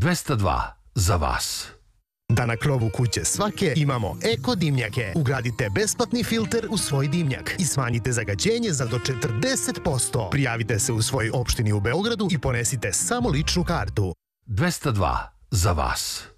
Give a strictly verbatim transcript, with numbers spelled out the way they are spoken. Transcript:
dvesta dva za vas. Da na krovu kuće svake imamo eko dimnjake. Ugradite besplatni filter u svoj dimnjak i smanjite zagađenje za do četrdeset posto. Prijavite se u svojoj opštini u Beogradu i ponesite samo ličnu kartu. dvesta dva za vas.